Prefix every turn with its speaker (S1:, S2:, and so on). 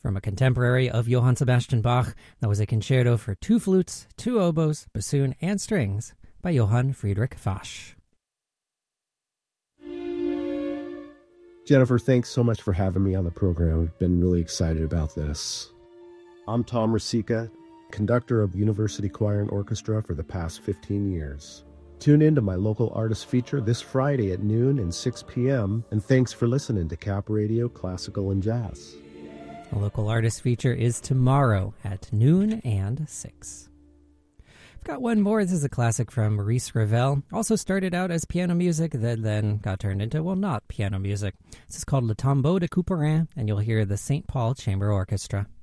S1: From a contemporary of Johann Sebastian Bach, that was a concerto for two flutes, two oboes, bassoon, and strings by Johann Friedrich Fasch.
S2: Jennifer, thanks so much for having me on the program. I've been really excited about this. I'm Tom Rosica, conductor of University Choir and Orchestra for the past 15 years. Tune in to my local artist feature this Friday at noon and 6 p.m., and thanks for listening to Cap Radio Classical and Jazz.
S1: The local artist feature is tomorrow at noon and 6. I've got one more. This is a classic from Maurice Ravel. Also started out as piano music that then got turned into, well, not piano music. This is called Le Tombeau de Couperin, and you'll hear the St. Paul Chamber Orchestra.